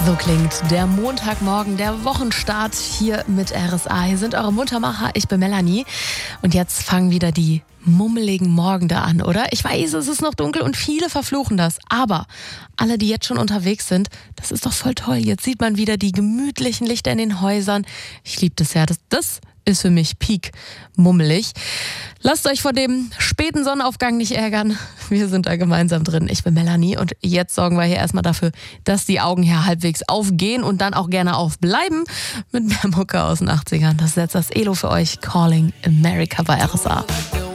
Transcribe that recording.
So klingt der Montagmorgen, der Wochenstart hier mit RSA. Hier sind eure Muntermacher, ich bin Melanie. Und jetzt fangen wieder die mummeligen Morgende an, oder? Ich weiß, es ist noch dunkel und viele verfluchen das. Aber alle, die jetzt schon unterwegs sind, das ist doch voll toll. Jetzt sieht man wieder die gemütlichen Lichter in den Häusern. Ich liebe das ja. Das ist für mich Peak mummelig. Lasst euch vor dem späten Sonnenaufgang nicht ärgern. Wir sind da gemeinsam drin. Ich bin Melanie und jetzt sorgen wir hier erstmal dafür, dass die Augen hier halbwegs aufgehen und dann auch gerne aufbleiben mit mehr Mucke aus den 80ern. Das ist jetzt das Elo für euch. Calling America bei RSA.